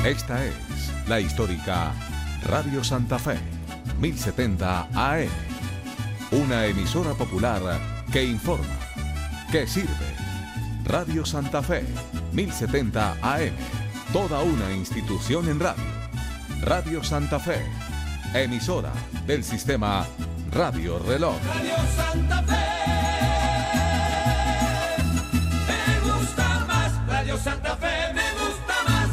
Esta es la histórica Radio Santa Fe, 1070 AM. Una emisora popular que informa, que sirve. Radio Santa Fe, 1070 AM. Toda una institución en radio. Radio Santa Fe, emisora del sistema Radio Reloj. Radio Santa Fe, me gusta más. Radio Santa Fe, me gusta más.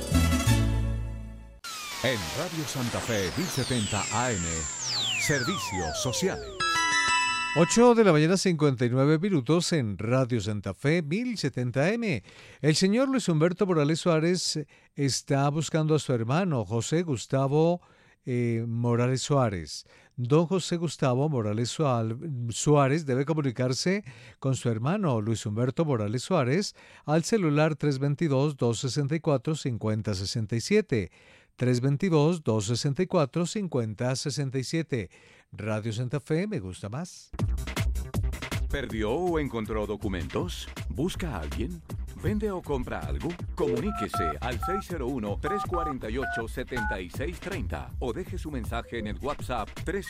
En Radio Santa Fe 1070 AM, Servicios Sociales. 8 de la mañana, 59 minutos en Radio Santa Fe 1070 AM. El señor Luis Humberto Morales Suárez está buscando a su hermano José Gustavo Morales Suárez. Don José Gustavo Morales Suárez debe comunicarse con su hermano Luis Humberto Morales Suárez al celular 322-264-5067. 322-264-5067. Radio Santa Fe, me gusta más. ¿Perdió o encontró documentos? ¿Busca a alguien? ¿Vende o compra algo? Comuníquese al 601-348-7630 o deje su mensaje en el WhatsApp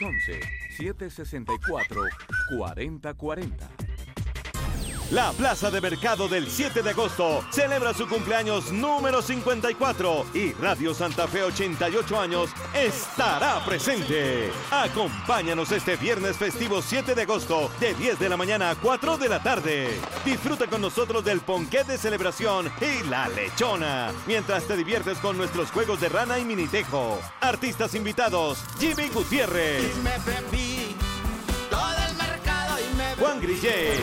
311-764-4040. La Plaza de Mercado del 7 de agosto celebra su cumpleaños número 54 y Radio Santa Fe 88 años estará presente. Acompáñanos este viernes festivo 7 de agosto de 10 de la mañana a 4 de la tarde. Disfruta con nosotros del ponqué de celebración y la lechona, mientras te diviertes con nuestros juegos de rana y minitejo. Artistas invitados: Jimmy Gutiérrez, Juan Grillé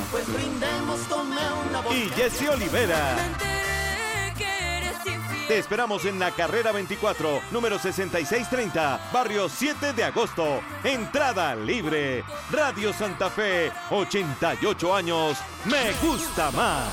y Jesse Olivera. Te esperamos en la carrera 24, número 6630, barrio 7 de agosto. Entrada libre. Radio Santa Fe, 88 años. Me gusta más.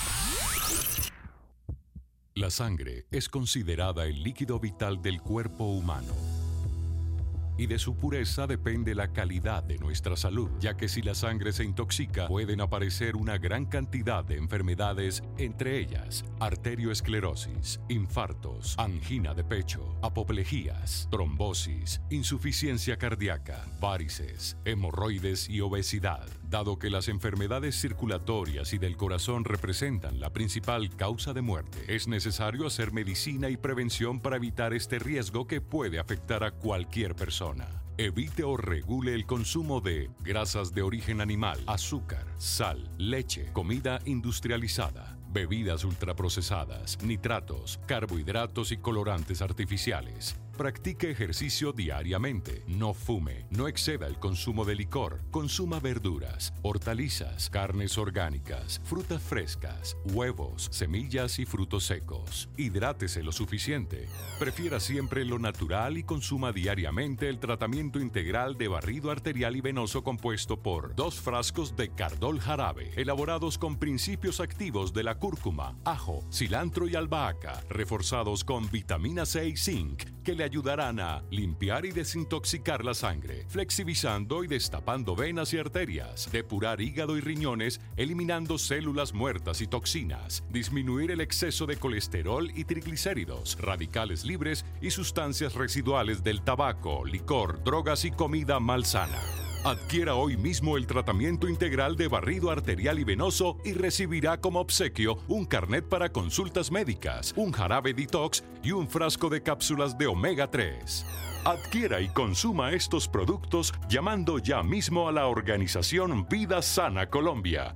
La sangre es considerada el líquido vital del cuerpo humano. Y de su pureza depende la calidad de nuestra salud, ya que si la sangre se intoxica, pueden aparecer una gran cantidad de enfermedades, entre ellas arterioesclerosis, infartos, angina de pecho, apoplejías, trombosis, insuficiencia cardíaca, varices, hemorroides y obesidad. Dado que las enfermedades circulatorias y del corazón representan la principal causa de muerte, es necesario hacer medicina y prevención para evitar este riesgo que puede afectar a cualquier persona. Evite o regule el consumo de grasas de origen animal, azúcar, sal, leche, comida industrializada, bebidas ultraprocesadas, nitratos, carbohidratos y colorantes artificiales. Practique ejercicio diariamente. No fume. No exceda el consumo de licor. Consuma verduras, hortalizas, carnes orgánicas, frutas frescas, huevos, semillas y frutos secos. Hidrátese lo suficiente. Prefiera siempre lo natural y consuma diariamente el tratamiento integral de barrido arterial y venoso compuesto por 2 frascos de Cardol jarabe, elaborados con principios activos de la cúrcuma, ajo, cilantro y albahaca, reforzados con vitamina C y zinc, que le ayudarán a limpiar y desintoxicar la sangre, flexibilizando y destapando venas y arterias, depurar hígado y riñones, eliminando células muertas y toxinas, disminuir el exceso de colesterol y triglicéridos, radicales libres y sustancias residuales del tabaco, licor, drogas y comida malsana. Adquiera hoy mismo el tratamiento integral de barrido arterial y venoso y recibirá como obsequio un carnet para consultas médicas, un jarabe detox y un frasco de cápsulas de omega 3. Adquiera y consuma estos productos llamando ya mismo a la organización Vida Sana Colombia.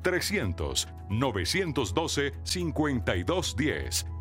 300-912-5210.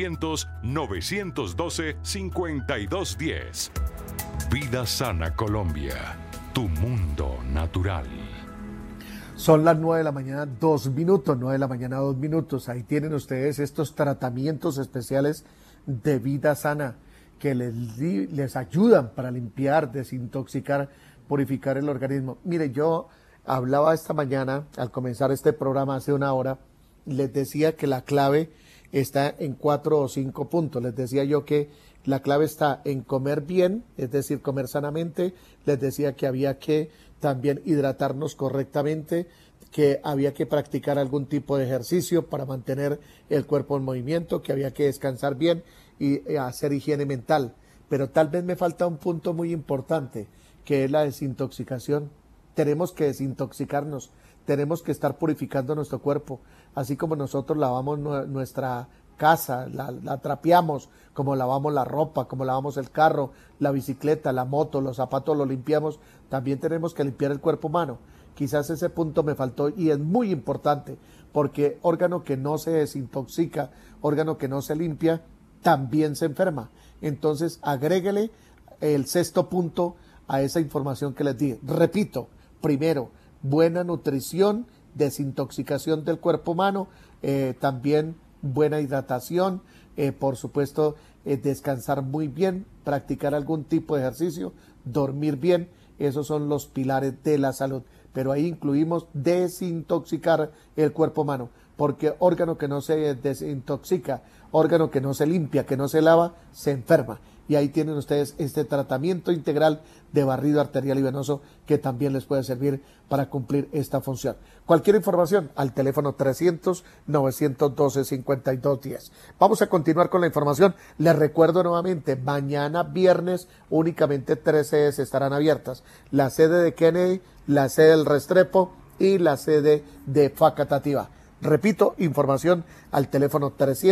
300-912-5210. Vida Sana Colombia. Tu mundo natural. Son las 9 de la mañana, 2 minutos, 9 de la mañana, 2 minutos. Ahí tienen ustedes estos tratamientos especiales de Vida Sana que les ayudan para limpiar, desintoxicar, purificar el organismo. Mire, yo hablaba esta mañana, al comenzar este programa hace una hora, les decía que la clave está en 4 o 5 puntos. Les decía yo que la clave está en comer bien, es decir, comer sanamente. Les decía que había que también hidratarnos correctamente, que había que practicar algún tipo de ejercicio para mantener el cuerpo en movimiento, que había que descansar bien y hacer higiene mental. Pero tal vez me falta un punto muy importante, que es la desintoxicación. Tenemos que desintoxicarnos, tenemos que estar purificando nuestro cuerpo, así como nosotros lavamos nuestra casa, la trapeamos, como lavamos la ropa, como lavamos el carro, la bicicleta, la moto, los zapatos los limpiamos, también tenemos que limpiar el cuerpo humano. Quizás ese punto me faltó y es muy importante, porque órgano que no se desintoxica, órgano que no se limpia, también se enferma. Entonces agréguele el sexto punto a esa información que les di. Repito, primero, buena nutrición, desintoxicación del cuerpo humano, también buena hidratación, por supuesto descansar muy bien, practicar algún tipo de ejercicio, dormir bien, esos son los pilares de la salud. Pero ahí incluimos desintoxicar el cuerpo humano, porque órgano que no se desintoxica, órgano que no se limpia, que no se lava, se enferma. Y ahí tienen ustedes este tratamiento integral de barrido arterial y venoso que también les puede servir para cumplir esta función. Cualquier información al teléfono 300-912-5210. Vamos a continuar con la información. Les recuerdo nuevamente, mañana viernes únicamente 3 sedes estarán abiertas. La sede de Kennedy, la sede del Restrepo y la sede de Facatativá. Repito, información al teléfono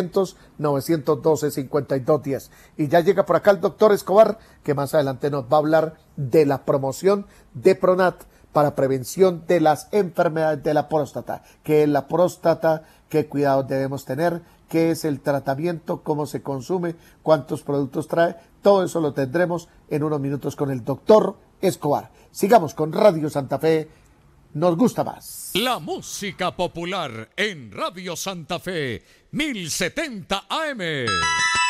300-912-5210. Y ya llega por acá el doctor Escobar, que más adelante nos va a hablar de la promoción de Pronat para prevención de las enfermedades de la próstata. ¿Qué es la próstata? ¿Qué cuidados debemos tener? ¿Qué es el tratamiento? ¿Cómo se consume? ¿Cuántos productos trae? Todo eso lo tendremos en unos minutos con el doctor Escobar. Sigamos con Radio Santa Fe. Nos gusta más. La música popular en Radio Santa Fe, 1070 AM.